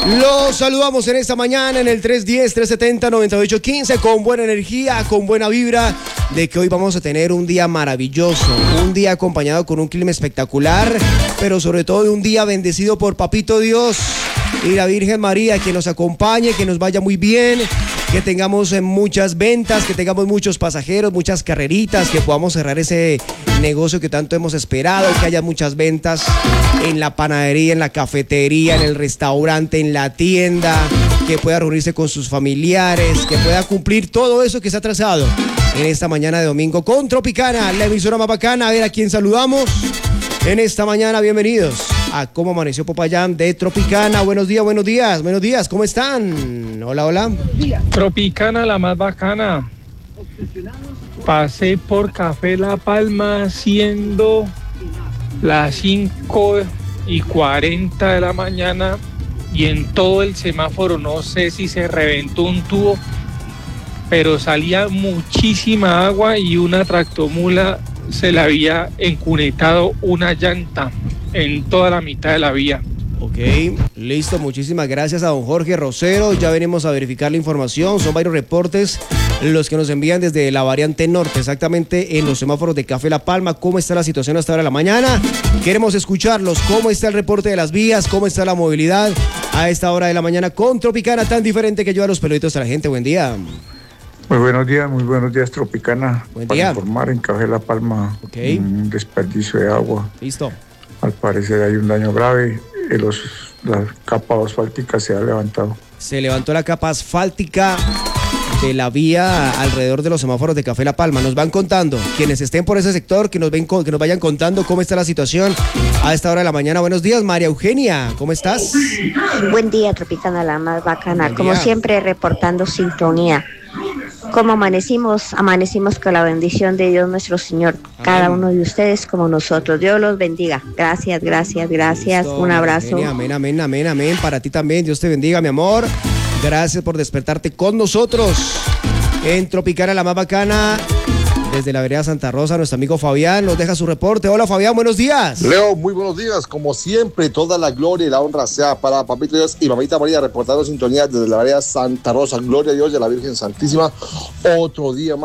Los saludamos en esta mañana en el 310-370-9815 con buena energía, con buena vibra de que hoy vamos a tener un día maravilloso, un día acompañado con un clima espectacular, pero sobre todo un día bendecido por Papito Dios y la Virgen María, que nos acompañe, que nos vaya muy bien, que tengamos muchas ventas, que tengamos muchos pasajeros, muchas carreritas, que podamos cerrar ese negocio que tanto hemos esperado, que haya muchas ventas en la panadería, en la cafetería, en el restaurante, en la tienda, que pueda reunirse con sus familiares, que pueda cumplir todo eso que se ha trazado en esta mañana de domingo con Tropicana, la emisora más bacana. A ver a quién saludamos en esta mañana. Bienvenidos a Cómo Amaneció Popayán de Tropicana. Buenos días, buenos días, buenos días. ¿Cómo están? Hola, hola. Tropicana, la más bacana. Pasé por Café La Palma siendo las 5:40 de la mañana y en todo el semáforo no sé si se reventó un tubo, pero salía muchísima agua y una tractomula se le había encunetado una llanta en toda la mitad de la vía. Ok, listo, muchísimas gracias a don Jorge Rosero. Ya venimos a verificar la información. Son varios reportes los que nos envían desde la variante norte, exactamente en los semáforos de Café La Palma. ¿Cómo está la situación hasta ahora de la mañana? Queremos escucharlos. ¿Cómo está el reporte de las vías? ¿Cómo está la movilidad a esta hora de la mañana con Tropicana, tan diferente que lleva los peluditos a la gente? Buen día. Muy buenos días, Tropicana. Buen para día. informar, en Café La Palma, Okay. Un desperdicio de agua. Listo. Al parecer hay un daño grave. La capa asfáltica se ha levantado. Se levantó la capa asfáltica de la vía alrededor de los semáforos de Café La Palma. Nos van contando, quienes estén por ese sector, que nos vayan contando cómo está la situación a esta hora de la mañana. Buenos días, María Eugenia, ¿cómo estás? Buen día, Tropicana, la más bacana. Buen Como día. siempre, reportando sintonía. Como amanecimos con la bendición de Dios nuestro Señor, cada uno de ustedes como nosotros. Dios los bendiga. Gracias. Listo, Un abrazo. Amén. Para ti también, Dios te bendiga, mi amor. Gracias por despertarte con nosotros en Tropicana, la más bacana. Desde la vereda Santa Rosa, nuestro amigo Fabián nos deja su reporte. Hola, Fabián, buenos días. Leo, muy buenos días. Como siempre, toda la gloria y la honra sea para Papito Dios y Mamita María, reportando sintonía desde la vereda Santa Rosa. Gloria a Dios y a la Virgen Santísima. Otro día más